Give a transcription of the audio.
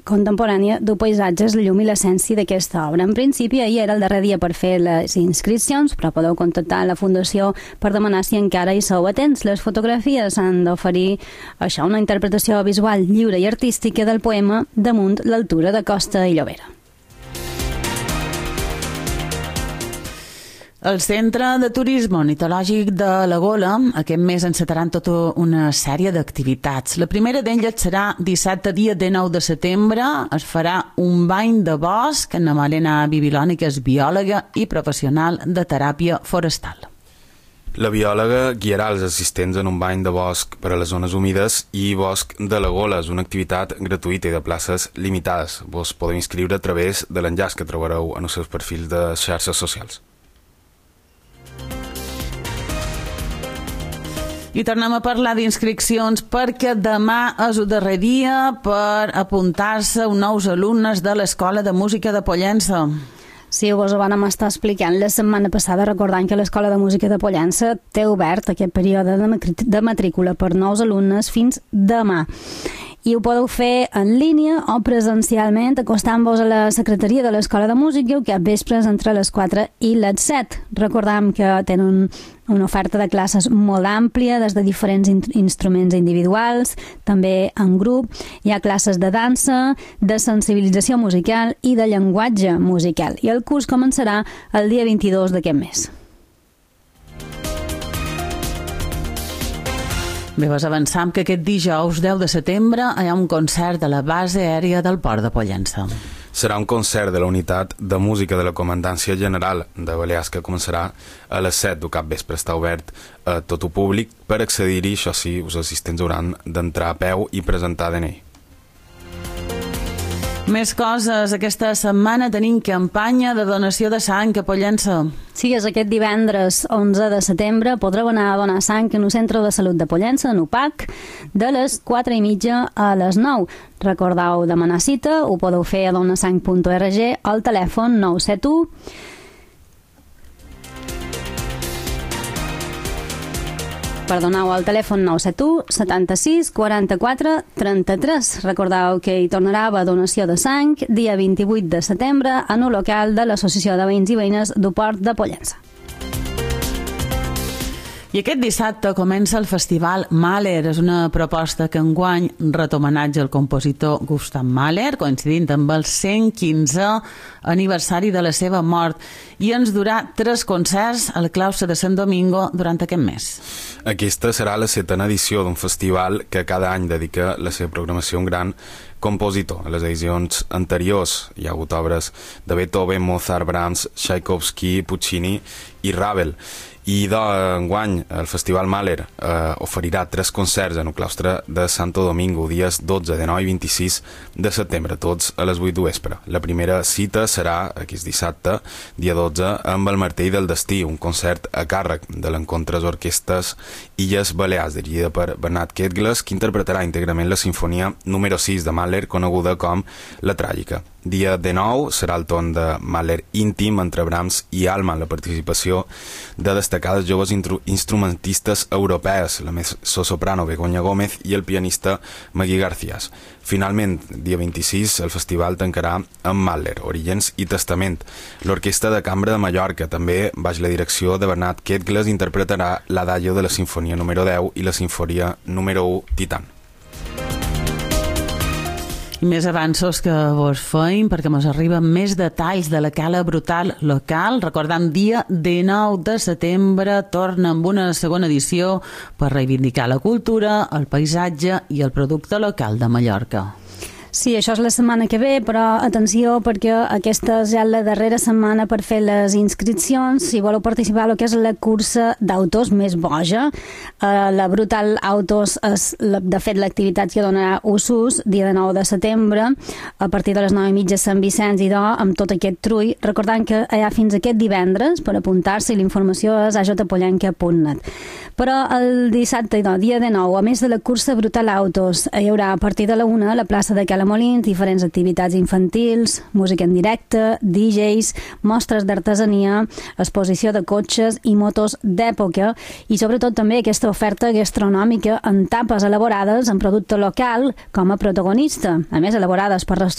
contemporània de paisatges, la llum i l'essència d'aquesta obra. En principi, ahir era el darrer dia per fer les inscripcions, però podeu contactar la Fundació per demanar si encara hi sou atents. Les fotografies han d'oferir una interpretació visual lliure i artística del poema Damunt l'altura de Costa i Llobera. El Centre de Turisme Ornitològic de la Gola aquest mes encetaran tota una sèrie d'activitats. La primera d'elles serà dissabte, dia 19 de setembre. Es farà un bany de bosc. Ana Malena Bibiloni, que és biòloga i professional de teràpia forestal. La biòloga guiarà els assistents en un bany de bosc per a les zones humides i bosc de la Gola. És una activitat gratuïta i de places limitades. Vos podeu inscriure a través de l'enllaç que trobareu en els seus perfils de xarxes socials. I tornem a parlar d'inscripcions perquè demà és el darrer dia per apuntar-se nous alumnes de l'Escola de Música de Pollença. Sí, vos ho vam estar explicant la setmana passada, recordant que l'Escola de Música de Pollença té obert aquest període de matrícula per nous alumnes fins demà. I ho podeu fer en línia o presencialment acostant-vos a la secretaria de l'Escola de Música aquest vespres entre les 4 i les 7. Recordam que tenen una oferta de classes molt àmplia, des de diferents instruments individuals, també en grup. Hi ha classes de dansa, de sensibilització musical i de llenguatge musical. I el curs començarà el dia 22 d'aquest mes. Bé, vos avançam que aquest dijous 10 de setembre hi ha un concert a la base aèria del Port de Pollença. Serà un concert de la unitat de música de la Comandància General de Balears que començarà a les 7 del capvespre. Està obert a tot el públic. Per accedir-hi, això sí, els assistents hauran d'entrar a peu i presentar DNI. Més coses. Aquesta setmana tenim campanya de donació de sang a Pollença. Sí, és aquest divendres 11 de setembre. Podreu anar a donar sang en el Centre de Salut de Pollença, en UPAC, de les 4:30 a les 9. Recordeu demanar cita, ho podeu fer a donasang.org o al telèfon 971 al telèfon 971 76 44 33. Recordeu que hi tornarà a donació de sang dia 28 de setembre en un local de l'Associació de Veïns i Veïnes del Port de Pollença. I aquest dissabte comença el Festival Mahler. És una proposta que enguany ret homenatge al compositor Gustav Mahler, coincidint amb el 115è aniversari de la seva mort, i ens durà 3 concerts al claustre de Sant Domingo durant aquest mes. Aquesta serà la 7ª edició d'un festival que cada any dedica la seva programació a un gran compositor. A les edicions anteriors hi ha hagut obres de Beethoven, Mozart, Brahms, Tchaikovsky, Puccini i Ravel. I d'enguany el Festival Mahler oferirà 3 concerts en el claustre de Santo Domingo, dies 12, 19 i 26 de setembre, tots a les 8 de vespre. La primera cita serà aquest dissabte, dia 12, amb el Martell del Destí, un concert a càrrec de l'Encontres Orquestes Illes Balears, dirigida per Bernat Ketgles, que interpretarà íntegrament la sinfonia número 6 de Mahler, coneguda com La Tràgica. Dia 19 serà el torn de Mahler íntim entre Brahms i Alma, la participació de destacades joves instrumentistes europees, la mezzosoprano Begoña Gómez i el pianista Magui Garcías. Finalment, dia 26, el festival tancarà amb Mahler, Orígens i Testament. L'Orquestra de Cambra de Mallorca, també baix la direcció de Bernat Ketgles, interpretarà l'adagio de la sinfonia número 10 i la sinfonia número 1, Titan. I més avanços que vos feim perquè mos arriben més detalls de la Cala Brutal local. Recordam, dia 19 de setembre torna amb una segona edició per reivindicar la cultura, el paisatge i el producte local de Mallorca. Sí, això és la setmana que ve, però atenció perquè aquesta és ja la darrera setmana per fer les inscripcions. Si voleu participar en el que és la cursa d'autos més boja, la Brutal Autos és, de fet, l'activitat que donarà usos dia de 9 de setembre a partir de les 9:30 a Sant Vicenç i amb tot aquest trull. Recordant que hi ha fins aquest divendres per apuntar-se i la informació és a jpollenca.net. Però el dissabte, dia de 9, a més de la cursa Brutal Autos, hi haurà a partir de la 1 a la plaça de Cala Molins diferents activitats infantils, música en directe, DJs, mostres d'artesania, exposició de cotxes i motos d'època i sobretot també aquesta oferta gastronòmica en tapes elaborades en producte local com a protagonista, a més elaborades per